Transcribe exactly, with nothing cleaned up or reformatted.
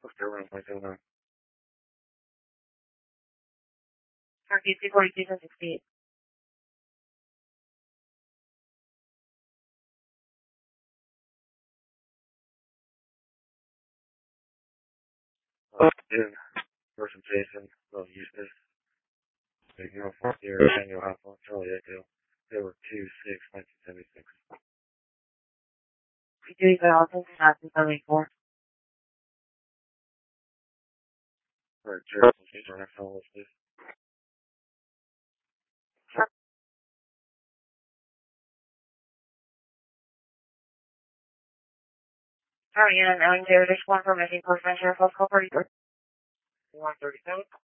What's their room like doing? Turkey two forty-two to sixty-eight. Uh, June, person Jason, Love Eustace. The uniform year, annual half on Charlie Echo. They were two six nineteen seventy-six. P two Allison, nineteen seventy-four. Alright, Jared, let's get our next call list, please. Sorry, and I'm there. Just one for missing person, Sheriff of Culper. one thirty-seven.